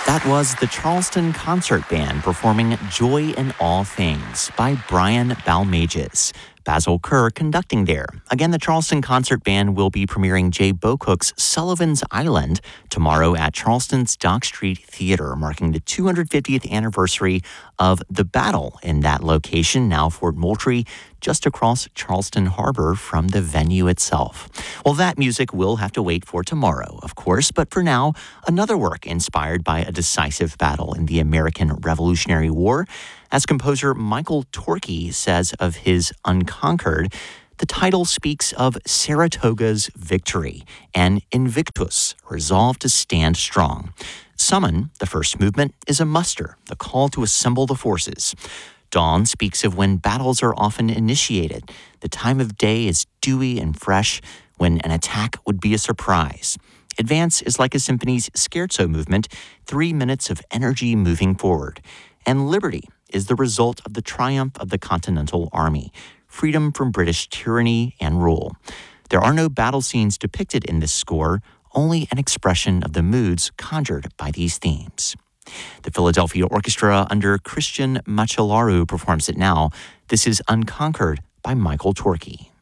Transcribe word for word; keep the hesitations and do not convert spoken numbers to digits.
That was the Charleston Concert Band performing Joy in All Things by Brian Balmages. Basil Kerr conducting there. Again, the Charleston Concert Band will be premiering Jay Bocook's Sullivan's Island tomorrow at Charleston's Dock Street Theater, marking the two hundred fiftieth anniversary of the battle in that location, now Fort Moultrie, just across Charleston Harbor from the venue itself. Well, that music will have to wait for tomorrow, of course, but for now, another work inspired by a decisive battle in the American Revolutionary War. As composer Michael Torkey says of his Unconquered, the title speaks of Saratoga's victory and Invictus, resolved to stand strong. Summon, the first movement, is a muster, the call to assemble the forces. Dawn speaks of when battles are often initiated. The time of day is dewy and fresh, when an attack would be a surprise. Advance is like a symphony's scherzo movement, three minutes of energy moving forward. And Liberty is the result of the triumph of the Continental Army, freedom from British tyranny and rule. There are no battle scenes depicted in this score, only an expression of the moods conjured by these themes. The Philadelphia Orchestra under Christian Macellaro performs it now. This is Unconquered by Michael Torkey.